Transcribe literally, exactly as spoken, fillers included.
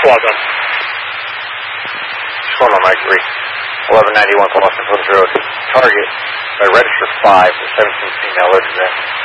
Well done. What's going on, Mike three? eleven ninety-one Boston Post Road. Target by register five, the seventeen female alerted there.